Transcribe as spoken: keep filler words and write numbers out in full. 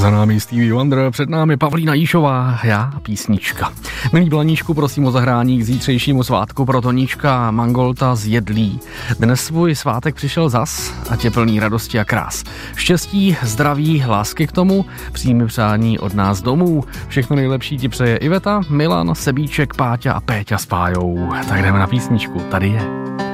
Za námi Stevie Wonder, před námi Pavlína Jíšová, já písnička. Milí Blaníčku, prosím o zahrání k zítřejšímu svátku pro Toníčka Mangolta z Jedlí. Dnes svůj svátek přišel zas, ať je plný radosti a krás. Štěstí, zdraví, lásky k tomu, příjmy přání od nás domů. Všechno nejlepší ti přeje Iveta, Milan, Sebíček, Páťa a Péťa s Pájou. Tak jdeme na písničku, tady je.